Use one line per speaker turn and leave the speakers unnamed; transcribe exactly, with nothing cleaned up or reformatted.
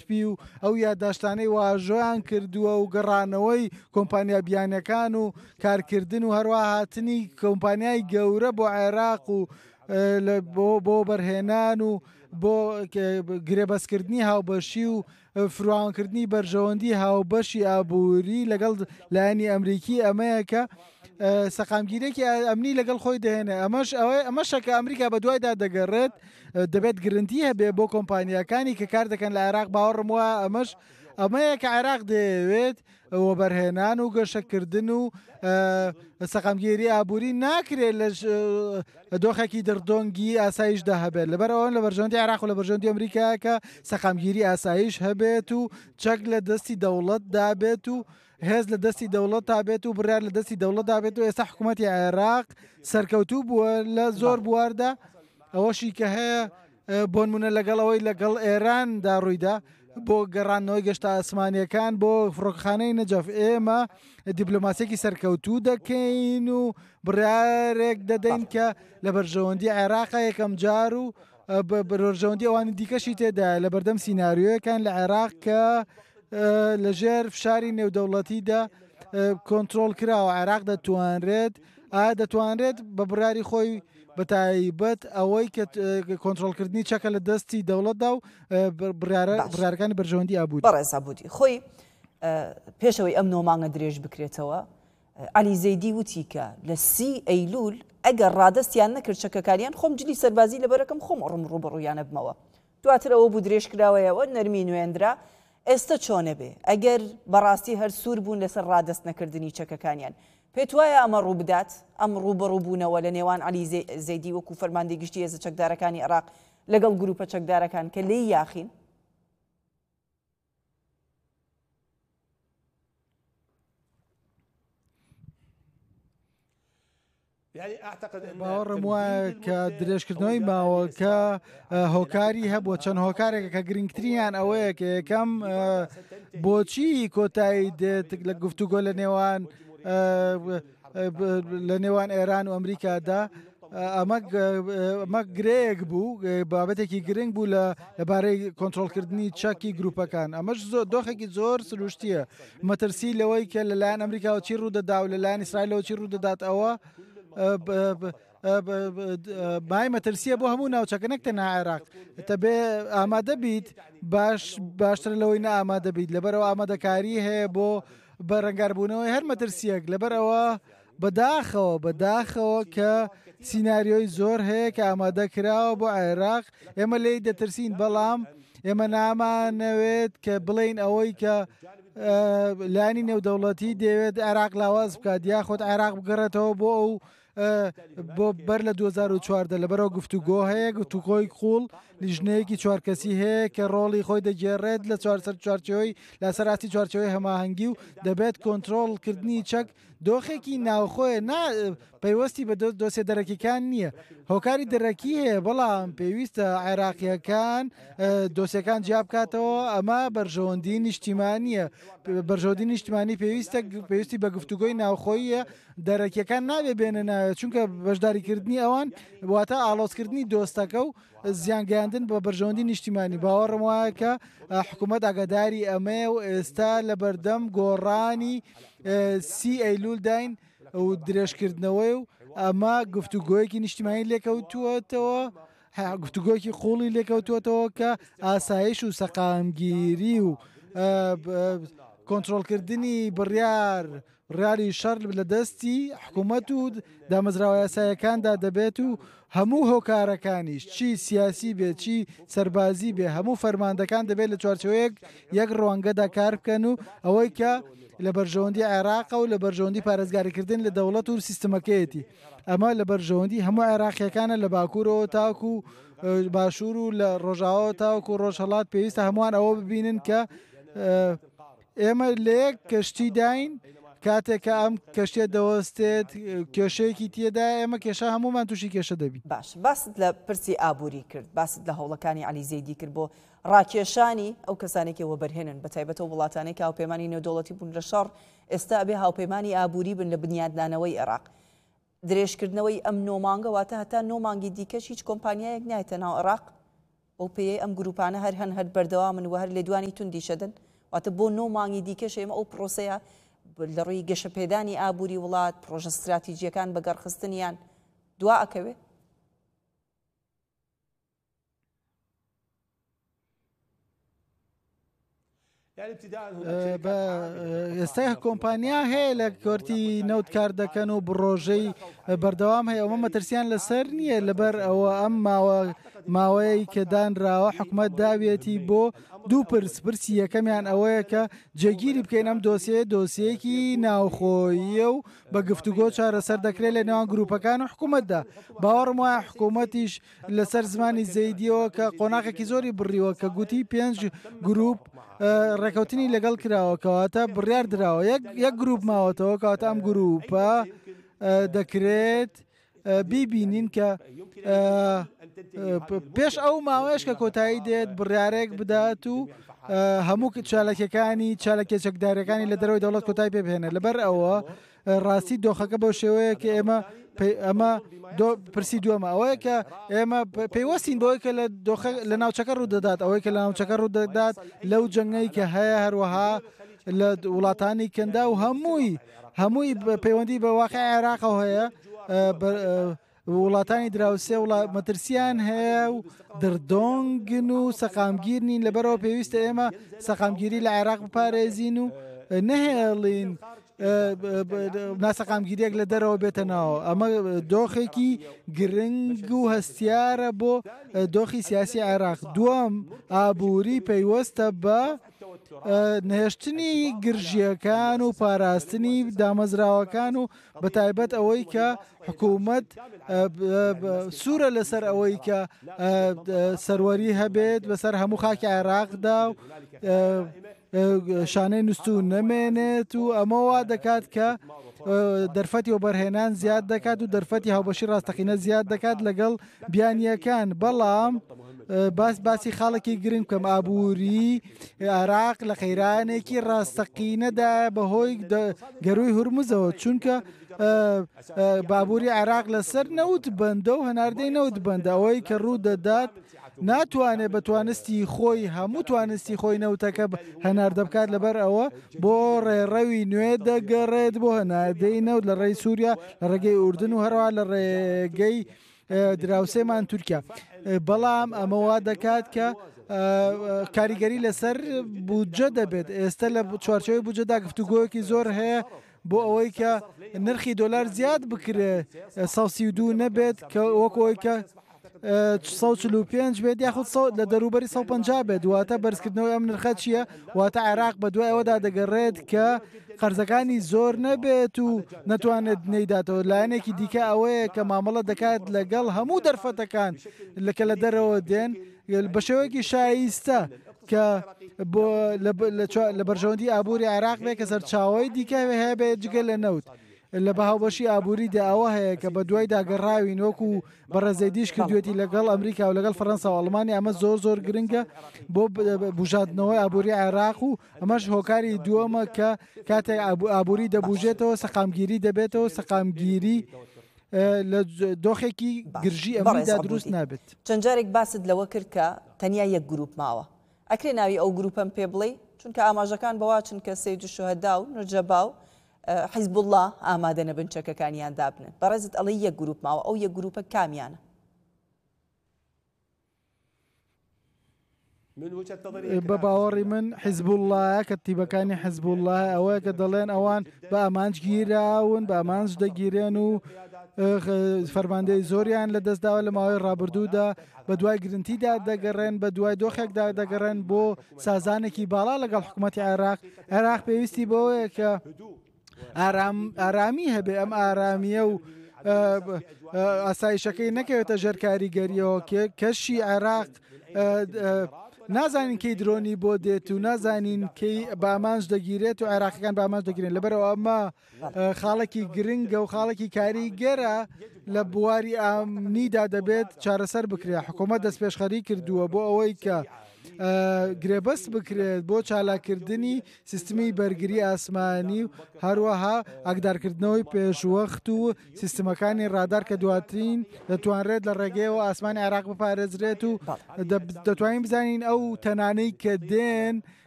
پی و ئەو یادداشتانەی واژۆیان کردووە و گەڕانەوەی کۆمپانیا بیانەکان و کارکردن و هەروە هاتنی کۆمپانیای گەورە بۆ عێراق و بۆ بەرهێنان و بۆ گرێبەستکردنی هاوبەشی و فراوانکردنی بەرژەوەندی هاوبەشی ئابووری لەگەڵ لایەنی ئەمریکی ئەمەیە کە سەقامگیرێکی ئەمنی لەگەڵ خۆی دەهێنێ ئەمەش ئەوەی ئەمەشەکە ئەمریکا بە دوایدا دەگەڕێت دەبێت گرنتی هەبێ بۆ کۆمپانیەکانی کە کار دەکەن لە عێراق باوەڕم وە ئەمەش ئەمەیە کە عێراق دەیەوێت وەبەرهێنان و گەشەکردن و سەقامگیری ئابووری ناکرێت لە دۆخێکی دڕدۆنگی ئاسایشدا هەبێت لەبەرەوە لە بەرژەوەندی عێراق و لە بەرژەوەندی ئەمریکاکە سەقامگیری ئاسایش هەبێت و چەک لە دەستی دەوڵەت دابێت و هێز لە دەستی دەوڵەت تابێت و بڕیار لە دەستی دەوڵەت دابێت و ئێستا حکوومەتی عێراق سەرکەوتوو بووە لە زۆر بواردا ئەوەشی کە هەیە بۆ نمونە لەگەڵەوەی لەگەڵ ئێراندا ڕوویدا بۆ گەڕانەوەی گەشتە ئاسمانیەکان بۆ فڕۆکەخانەی نەجەف ئێمە دیپلۆماسیێکی سەرکەوتوو دەکەین و بڕارێک دەدەین کە لە بەرژەوەندی عێراقا یەکەم جار و بەرژەوەندی ئەوانی دیکەشی تێدا لە بەردەم سیناریۆیەکان لە عێراق کە لەژێر فشاری نێودەوڵەتیدا کۆنتترۆل کراوە عێراق دەتوانرێت ئایا دەتوانرێت بە بڕاری خۆی بەتایبەت ئەوەی کە کۆنتترۆلکردنی چەکە لە دەستی دەوڵەتدا و بڕارەکانی بەرژەوەندی ئابووری
بەڕێز ئابووری خۆی پێشەوەی ئەم نۆمانگە درێژ بکرێتەوە عەلی زەیدی وتی کە لە سی ئەیلول ئەگەر ڕادستیان نەکرد چەکەکاریان خۆم جلی سەربازی لەبەرەکەم خۆم ڕم ڕوبڕوویانە بمەوە دواتر ئەوە بوو درێژ کراوەیەوە نەرمی نوێندرا ئێستا چۆنە بێ ئەگەر بەڕاستی هەر سوور بوون لەسەر ڕادست نەکردنی چەکەکانیان پێت وایە ئەمە ڕوو بدات ئەم ڕوبەڕووبوونەوە لە نێوان عەلی زەیدی وەکو فەرماندەی گشتی هێزە چەکدارەکانی عێراق لەگەڵ گروپە چەکدارەکان کە لێی یاخین
باوەڕم وایە کە درێژکردنەوەی ماوەکە هۆکاری هەبووە چەند هۆکارێکە کە گرنگترینیان ئەوەیە کە یەکەم بۆچی کۆتایی دێت لە گفتوگۆ لە نێوان لە نێوان ئێران و ئەمریکادا ئەمە گرەیەک بوو بابەتێکی گرنگ بوو لەبارەی کۆنتترۆلکردنی چەکی گروپەکان ئەمەش دۆخێکی زۆر سروشتیە مەترسی لەوەی کە لەلایەن ئەمریکاوە چی ڕوودەدا و لەلایەن ئیسرائیلەوە چی ڕوودەدات ئەوە مای مەترسیە بۆ هەموو ناوچەکە نەک تەنها عێراق دەبێ ئامادە بیت باش باشتر لەوەی نە ئامادە بیت لەبەرەوە ئامادەکاری هەیە بۆ بەڕەنگاربوونەوەی هەر مەترسیەک لەبەرەوە بەداخەوە بەداخەوە کە سیناریۆی زۆر هەیە کە ئامادە کراوە بۆ عێراق ئێمە لێی دەترسین بەڵام ئێمە نامانەوێت کە بڵین ئەوەی کە لانی نێودەوڵەتی دەوێت عێراق لاواز بکات یاخۆت عێراق بگەڕێتەوە بۆ ئەو بۆ بەر لە دوو هەزار و چواردە لەبەرەوە گفتوگۆ هەیە گفتوگۆی قوڵ لیژنەیەکی چوارکەسی هەیە کە ڕۆڵی خۆی دەگێڕێت لە چوارسەر چوارچەوەی لە سەراستی چوارچەوەی هەماهەنگی و دەبێت کۆنتترۆلکردنی چەک دۆخێکی ناوخۆیە پەیوەستی بە دۆسێ دەرەکیەکان نییە هۆکاری دەرەکی هەیە بەڵام پێویستە عێراقیەکان دۆسیەکان جیا بکاتەوە ئەمە بەرژەوەندی نیشتیمانیە بەرژەوەندی نیشتیمانی پێویستە پێویستی بە گفتوگۆی ناوخۆییە دەرەکیەکان نابێ بێنە ناوێت چونکە بەشداریکردنی ئەوان واتە ئاڵۆزکردنی دۆستەکە و زیانگەیاندن بە بەرژەوەندی نیشتیمانی باوەڕم وایە کە حکوومەت ئاگاداری ئەمەیە و ئێستا لە بەردەم گۆڕانی سی ئەیلول داین و درێژکردنەوەی و ئەمە گفتوگۆیەکی نیشتیمانی لێکەوتووەتەوە گفتوگۆیەکی قوڵی لێکەوتوەتەوە کە ئاسایش و سەقامگیری و کۆنتترۆلکردنی بڕیار ڕیاری شەڕ لە دەستی حکوومەت و دامەزراوە یاسایەکاندا دەبێت و هەموو هۆکارەکانیش چی سیاسی بێ چی سەربازی بێ هەموو فەرماندەکان دەبێت لە چوارچەوەیەک یەک ڕوانگەدا کار بکەن و ئەوەی کە لە بەرژەوەندی عێراق و لە بەرژەوەندی پارێزگاریکردن لە دەوڵەت و سیستەمەکەیەتی ئەمە لە بەرژەوەندی هەموو عێراقیەکانە لە باکوورەوە تاکو و باشوور و لە ڕۆژاوە تاوەکو و ڕۆژهەڵات پێویستە هەمووان ئەوە ببینن کە ئێمە لە یەک کەشتی داین کاتێککە ئەم کەشتێ دەوەستێت کێشەیەکی تێدا ئێمە کێشە هەمومان تووشی کێشە دەبی
باش باست لە پرسی ئابووری کرد باست لە هەوڵەکانی عەلی زەیدی کرد بۆ ڕاکێشانی ئەو کەسانێکی وەبەرهێنن بە تایبەتەوە وڵاتانێک هاوپەیمانی نێودەوڵەتی بوون لە شەڕ ئێستا ئەبێ هاوپەیمانی ئابووری بن لە بنیاددانەوەی عێراق درێژکردنەوەی ئەم نۆمانگە واتە هەتا نۆمانگی دیکەش هیچ کۆمپانیایەک نایەتە ناو عێراق ئەو پێی ئەم گروپانە هەر هەن هەر بەردەوا من و هەر لێ دوانی توندی شەدن واتە بۆ نۆ مانگی دیکەش ئێمە ئەو پرۆسەیە لە ڕووی گەشەپێدانی ئابووری وڵات پرۆژە استراتیجیەکان بەگەڕخستنیان دوا ئەکەوێ
ئێستا کۆمپانیا هەیە لە کۆرتی نەوت کار دەکەن و بڕۆژەی بەردەوام هەیە ئەومە مەترسیان لەسەر نییە لەبەر ئەوە ئەم ماوە ماوەیە کە دانراوە حکوومەت داوێتی بۆ دوو پرس پرسی یەکەمیان ئەوەیە کە جێگیری بکەین ئەم دۆسیە دۆسیەکی ناوخۆیە و بە گفتوگۆ چارەسەر دەکرێت لە نێوان گروپەکان و حکوومەتدا باوەڕم وایە حکوومەتیش لەسەر زمانی زەیدیەوە کە قۆناغێکی زۆری بڕیوە کە گوتی پێنج گروپ ڕێکەوتنی لەگەڵ کراوەکەواتە بڕیار درراوە یەک گروپ ماوەتەوە کەواتە ئەم گروپە دەکرێت بیبینین کە پێش ئەو ماوەیەش کە کۆتایی دێت بڕیارێک بدات و هەموو چالەکەکانی چالەکە چەکدارەکانی لە دەرەوەی دەوڵەت کۆتایی پێبهێنێت لەبەر ئەوە ڕاستی دۆخەکە بەو شێوەیە کە ئێمە ئەمە پرسی دووەمە ئەوەیە کە ئێمە پێیوەستین بۆی کە لە ناوچەکە ڕوودەدات ئەوەی کە لە ناوچەکە ڕوودەدات لەو جەنگەی کە هەیە هەروەها لە وڵاتانی کەندا و هەمووی هەمووی پەیوەندی بە واقع عێراقەوە هەیە وڵاتانی دراوسێ مەترسیان هەیە و دردۆنگن و سەقامگیر نین لەبەرەوە پێویستە ئێمە سەقامگیری لە عێراق بپارێزین و نەهێڵین ناسەقامگیریەک لە دەرەوە بێتە ناوە ئەمە دۆخێکی گرنگ و هەستیارە بۆ دۆخی سیاسی عێراق دووەم ئابووری پەیوەستە بە نهێشتنی گرژیەکان و پاراستنی دامەزراوەکان و بەتایبەت ئەوەی کە حکوومەت سوورە لەسەر ئەوەی کە سەروەری هەبێت بەسەر هەموو خاکی عێراقدا و شانەی نووسون نەمێنێت و ئەمەوا دەکات کە دەرفەتی وەبەرهێنان زیاد دەکات و دەرفەتی هاوبەشی ڕاستەقینە زیاد دەکات لەگەڵ بیانیەکان بەڵام باس باسی خاڵێکی گرنگ کەم ئابووری عێراق لە قەیرانێکی ڕاستەقینەدا بەهۆی گەروی هورمزەوە چونکە بابووری عێراق لەسەر نەوت بەندە و هەناردەی نەوت بەندە ئەوەی کە ڕوو دەدات ناتوانێت بە توانستی خۆی هەموو توانستی خۆی نەوتەکە هەناردە بکات لەبەر ئەوە بۆ ڕێڕەوی نوێ دەگەڕێت بۆ هەناردەی نەوت لە ڕێی سووریا لە ڕێگەی ئوردن و هەروە لە ڕێگەی دراوسێمان تورکیا بەڵام ئەمەوا دەکات کە کاریگەری لەسەر بودجە دەبێت ئێستا لە چوارچەوەی بودجەدا گفتوگۆیەکی زۆر هەیە بۆ ئەوەی کە نرخی دۆلار زیاد بکرێت سەسی و دوو نەبێت کە وەکەوەی کە سەد و چل و پێنج بێت یاخود لە دەروبەری سەد و پەنجا بێت واتە بەرزکردنەوەی ئەم نرخە چییە واتە عێراق بە دوای ئەوەدا دەگەڕێت کە قەرزەکانی زۆر نەبێت و نەتوانێت نەیداتەوە لایەنێکی دیکە ئەوەیە کە مامەڵە دەکات لەگەڵ هەموو دەرفەتەکان لەکە لە دەرەوە دێن بە شێوەیەکی شایستە کە لە بەرژەوەندی ئابووری عێراق بێ کە سەرچاوی دیکە هەیە بێت جگە لە نەوت لە بەهاوبەشی ئابووریدا ئەوە هەیە کە بە دوای داگەڕاوین وەکو بەڕێزەیدیش کردوێتی لەگەڵ ئەمریکا و لەگەڵ فەڕەنسا و ئەڵمانی ئەمە زۆر زۆر گرنگە بۆ بژاردنەوەی ئابووری عێراق و ئەمەش هۆکاری دووەمە کە کاتێک ئابووری دەبوژێتەوە سەقامگیری دەبێتەوە سەقامگیری لە دۆخێکی گرژی ئەمەدا دروست نابێت
چەند جارێک باست لەوە کرد کە تەنیا یەک گروپ ماوە ئەکرێ ناوی ئەو گروپم پێ بڵێ چونکە ئاماژەکان بەواچن کە سەید شوهەدا و نوجەبا و حیزب الله ئامادە نەبن چەکەکانیان دابنن بەڕێزت ئەڵێ یەک گروپ ماوە ئەو یەک گروپە کامیانە
بە باوەڕی من حیزب الله کەتیبەکانی حیزب الله ئەوەیە کە دەڵێن ئەوان بە ئامانج گیراون بە ئامانج دەگیرێن و فەرماندەی زۆریان لە دەستداوە لە ماوەی ڕابردوودا بە دوای گرنتیدا دەگەڕێن بە دوای دۆخێکدا دەگەڕێن بۆ سازانێکی باڵا لەگەڵ حکوومەتی عێراق عێراق پێویستی بەوەیە کە ئارامی هەبێ ئەم ئارامیە و ئاسایشەکەی نەکەوێتە ژێر کاریگەریەوە کەشی عێراق نازانین کەی درۆنی بۆ دێت و نازانین کەی بامانج دەگیرێت و عێراقیەکان بامانج دەگیرێن لەبەرەوە ئەمە خاڵێکی گرنگە و خاڵێکی کاریگەرە لە بواری ئامنیدا دەبێت چارەسەر بکرێت حکوومەت دەست پێشخەری کردووە بۆ ئەوەی کە گرێبەست بکرێت بۆ چالاکردنی سیستمی بەرگری ئاسمانی و هەروەها ئاگدارکردنەوەی پێشوەخت و سیستمەکانی ڕادار کە دواترین دەتوانرێت لە ڕێگەیەوە ئاسمانی عێراق بپارێزرێت و دەتوانین بزانین ئەو تەنانەی کە دێن